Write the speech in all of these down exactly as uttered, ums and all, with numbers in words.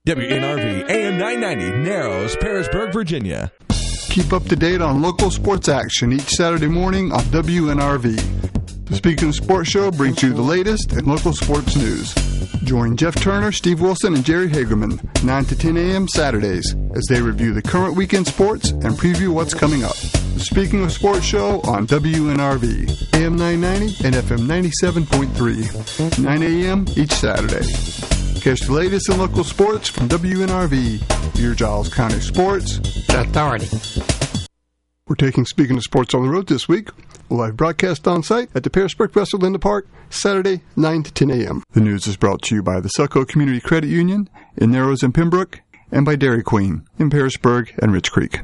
W N R V A M nine ninety, Narrows, Pearisburg, Virginia. Keep up to date on local sports action each Saturday morning on W N R V. The Speaking of Sports show brings you the latest in local sports news. Join Jeff Turner, Steve Wilson, and Jerry Hagerman, nine to ten a.m. Saturdays, as they review the current weekend sports and preview what's coming up. The Speaking of Sports show on W N R V, A M nine ninety and F M ninety-seven point three, nine a.m. each Saturday. Catch the latest in local sports from W N R V, your Giles County Sports Authority. We're taking Speaking of Sports on the road this week. A live broadcast on site at the Pearisburg Russell Linda Park, Saturday, nine to ten a.m. The news is brought to you by the Selco Community Credit Union in Narrows and Pembroke, and by Dairy Queen in Pearisburg and Rich Creek.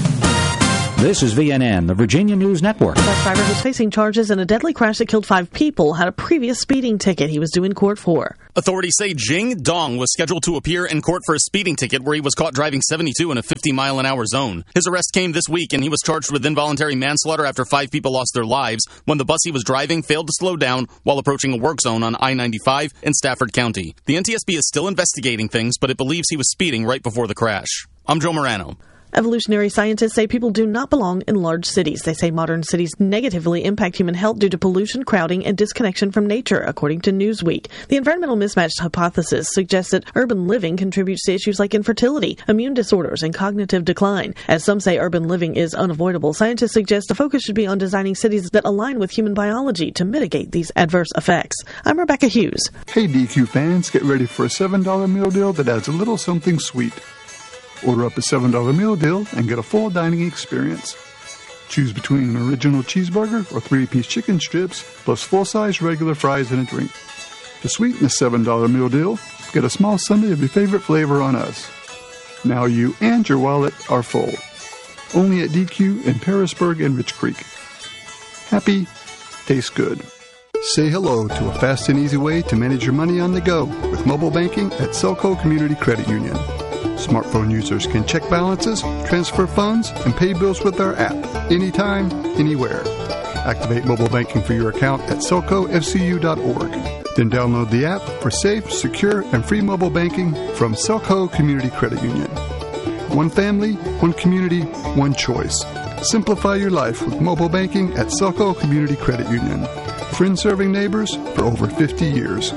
This is V N N, the Virginia News Network. The bus driver who's facing charges in a deadly crash that killed five people had a previous speeding ticket he was due in court for. Authorities say Jing Dong was scheduled to appear in court for a speeding ticket where he was caught driving seventy-two in a fifty mile an hour zone. His arrest came this week, and he was charged with involuntary manslaughter after five people lost their lives when the bus he was driving failed to slow down while approaching a work zone on I ninety-five in Stafford County. The N T S B is still investigating things, but it believes he was speeding right before the crash. I'm Joe Morano. Evolutionary scientists say people do not belong in large cities. They say modern cities negatively impact human health due to pollution, crowding, and disconnection from nature, according to Newsweek. The environmental mismatch hypothesis suggests that urban living contributes to issues like infertility, immune disorders, and cognitive decline. As some say urban living is unavoidable, scientists suggest the focus should be on designing cities that align with human biology to mitigate these adverse effects. I'm Rebecca Hughes. Hey D Q fans, get ready for a seven dollar meal deal that adds a little something sweet. Order up a seven dollar meal deal and get a full dining experience. Choose between an original cheeseburger or three-piece chicken strips, plus full-size regular fries and a drink. To sweeten the seven dollar meal deal, get a small sundae of your favorite flavor on us. Now you and your wallet are full. Only at D Q in Pearisburg and Rich Creek. Happy, tastes good. Say hello to a fast and easy way to manage your money on the go with mobile banking at Selco Community Credit Union. Smartphone users can check balances, transfer funds, and pay bills with our app anytime, anywhere. Activate mobile banking for your account at selco f c u dot org. Then download the app for safe, secure, and free mobile banking from Selco Community Credit Union. One family, one community, one choice. Simplify your life with mobile banking at Selco Community Credit Union. Friends serving neighbors for over fifty years.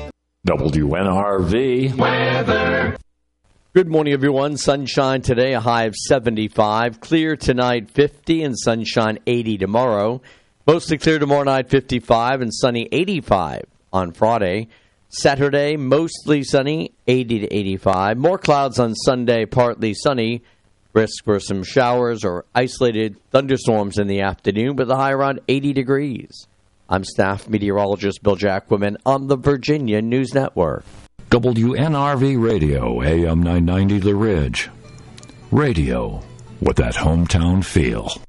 W N R V weather. Good morning, everyone. Sunshine today, a high of seventy-five. Clear tonight, fifty, and sunshine, eighty tomorrow. Mostly clear tomorrow night, fifty-five, and sunny, eighty-five on Friday. Saturday, mostly sunny, eighty to eighty-five. More clouds on Sunday, partly sunny. Risk for some showers or isolated thunderstorms in the afternoon, with a high around eighty degrees. I'm staff meteorologist Bill Jacquemin on the Virginia News Network. W N R V Radio, A M nine ninety The Ridge. Radio with that hometown feel.